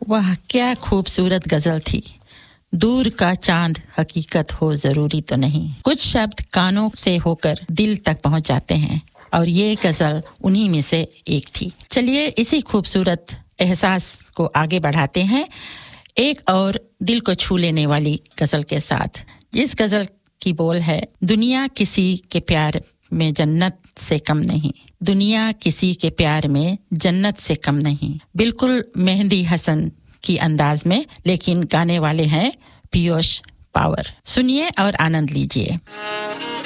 वाह क्या खूबसूरत गजल थी। दूर का चांद हकीकत हो जरूरी तो नहीं, कुछ शब्द कानों से होकर दिल तक पहुंच जाते हैं और ये गजल उन्हीं में से एक थी। चलिए इसी खूबसूरत एहसास को आगे बढ़ाते हैं एक और दिल को छू लेने वाली गजल के साथ। जिस गजल की बोल है, दुनिया किसी के प्यार में जन्नत से कम नहीं, दुनिया किसी के प्यार में जन्नत से कम नहीं। बिल्कुल मेहंदी हसन की अंदाज में, लेकिन गाने वाले हैं पीयूष पावर। सुनिए और आनंद लीजिए।